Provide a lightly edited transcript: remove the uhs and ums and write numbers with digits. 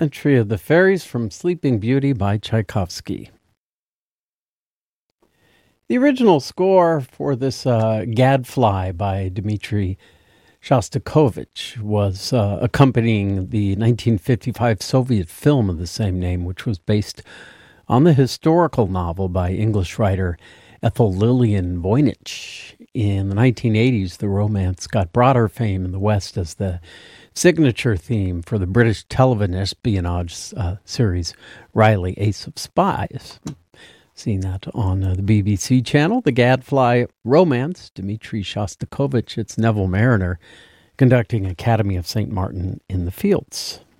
Entry of the Fairies from Sleeping Beauty by Tchaikovsky. The original score for this Gadfly by Dmitri Shostakovich was accompanying the 1955 Soviet film of the same name, which was based on the historical novel by English writer Ethel Lillian Voynich. In the 1980s, the romance got broader fame in the West as the signature theme for the British television espionage series Riley, Ace of Spies. Seen that on the BBC channel. The Gadfly romance, Dmitri Shostakovich, it's Neville Marriner conducting Academy of St. Martin in the Fields.